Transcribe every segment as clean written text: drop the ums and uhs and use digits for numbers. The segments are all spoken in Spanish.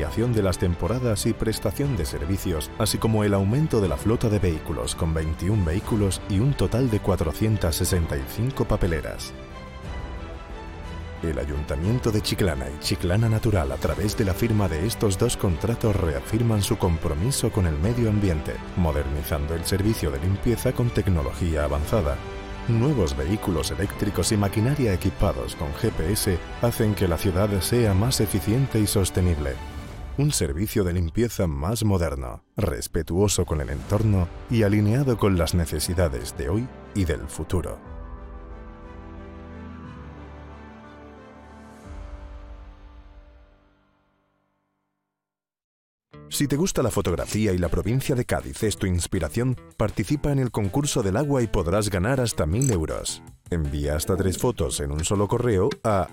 ampliación de las temporadas y prestación de servicios, así como el aumento de la flota de vehículos con 21 vehículos y un total de 465 papeleras. El Ayuntamiento de Chiclana y Chiclana Natural, a través de la firma de estos dos contratos, reafirman su compromiso con el medio ambiente, modernizando el servicio de limpieza con tecnología avanzada. Nuevos vehículos eléctricos y maquinaria equipados con GPS hacen que la ciudad sea más eficiente y sostenible. Un servicio de limpieza más moderno, respetuoso con el entorno y alineado con las necesidades de hoy y del futuro. Si te gusta la fotografía y la provincia de Cádiz es tu inspiración, participa en el concurso del agua y podrás ganar hasta 1.000 euros. Envía hasta 3 fotos en un solo correo a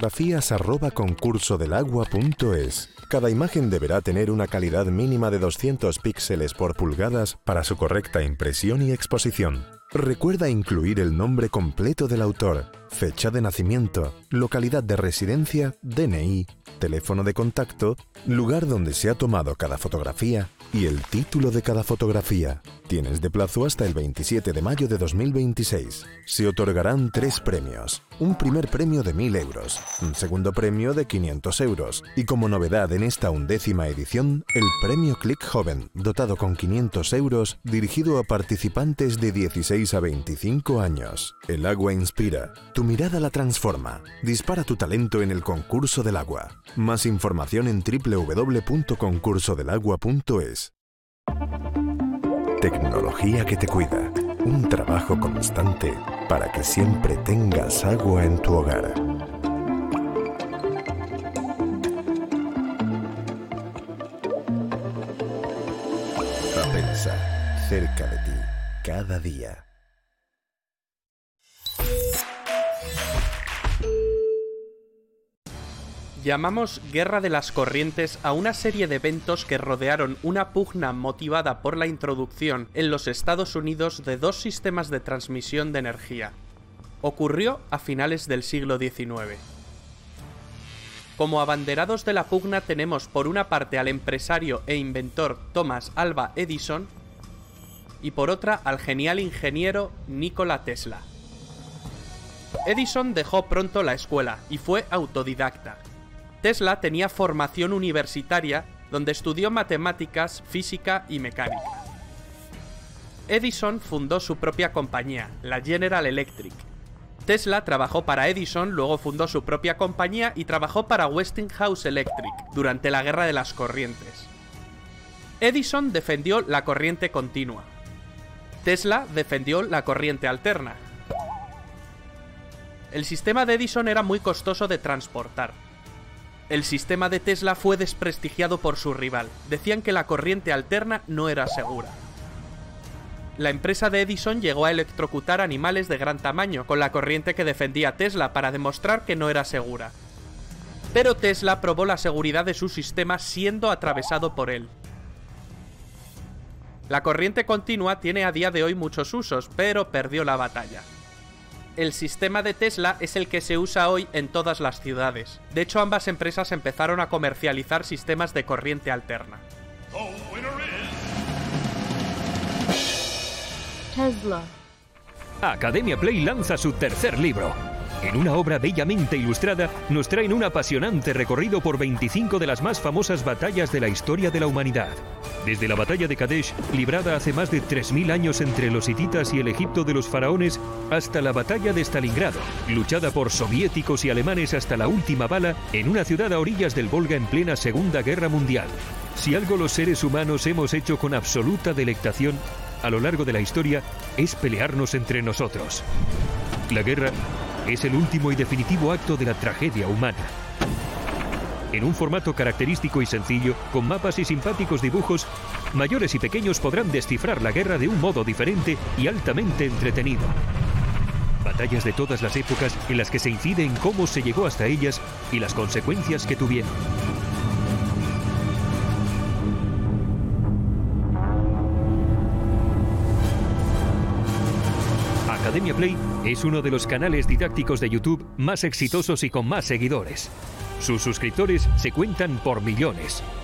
fotografías@concursodelagua.es. Cada imagen deberá tener una calidad mínima de 200 píxeles por pulgadas para su correcta impresión y exposición. Recuerda incluir el nombre completo del autor, fecha de nacimiento, localidad de residencia, DNI, teléfono de contacto, lugar donde se ha tomado cada fotografía y el título de cada fotografía. Tienes de plazo hasta el 27 de mayo de 2026. Se otorgarán 3 premios. Un primer premio de 1.000 euros, un segundo premio de 500 euros y, como novedad en esta 11ª edición, el premio Click Joven, dotado con 500 euros, dirigido a participantes de 16 a 25 años. El agua inspira, tu mirada la transforma. Dispara tu talento en el concurso del agua. Más información en www.concursodelagua.es. Tecnología que te cuida. Un trabajo constante para que siempre tengas agua en tu hogar. Apensa, cerca de ti, cada día. Llamamos Guerra de las Corrientes a una serie de eventos que rodearon una pugna motivada por la introducción en los Estados Unidos de 2 sistemas de transmisión de energía. Ocurrió a finales del siglo XIX. Como abanderados de la pugna tenemos por una parte al empresario e inventor Thomas Alva Edison y por otra al genial ingeniero Nikola Tesla. Edison dejó pronto la escuela y fue autodidacta. Tesla tenía formación universitaria donde estudió matemáticas, física y mecánica. Edison fundó su propia compañía, la General Electric. Tesla trabajó para Edison, luego fundó su propia compañía y trabajó para Westinghouse Electric durante la Guerra de las Corrientes. Edison defendió la corriente continua. Tesla defendió la corriente alterna. El sistema de Edison era muy costoso de transportar. El sistema de Tesla fue desprestigiado por su rival. Decían que la corriente alterna no era segura. La empresa de Edison llegó a electrocutar animales de gran tamaño con la corriente que defendía Tesla para demostrar que no era segura. Pero Tesla probó la seguridad de su sistema siendo atravesado por él. La corriente continua tiene a día de hoy muchos usos, pero perdió la batalla. El sistema de Tesla es el que se usa hoy en todas las ciudades. De hecho, ambas empresas empezaron a comercializar sistemas de corriente alterna. Tesla. Academia Play lanza su tercer libro. En una obra bellamente ilustrada, nos traen un apasionante recorrido por 25 de las más famosas batallas de la historia de la humanidad. Desde la batalla de Kadesh, librada hace más de 3000 años entre los hititas y el Egipto de los faraones, hasta la batalla de Stalingrado, luchada por soviéticos y alemanes hasta la última bala en una ciudad a orillas del Volga en plena Segunda Guerra Mundial. Si algo los seres humanos hemos hecho con absoluta delectación a lo largo de la historia, es pelearnos entre nosotros. La guerra es el último y definitivo acto de la tragedia humana. En un formato característico y sencillo, con mapas y simpáticos dibujos, mayores y pequeños podrán descifrar la guerra de un modo diferente y altamente entretenido. Batallas de todas las épocas en las que se incide en cómo se llegó hasta ellas y las consecuencias que tuvieron. Academia Play es uno de los canales didácticos de YouTube más exitosos y con más seguidores. Sus suscriptores se cuentan por millones.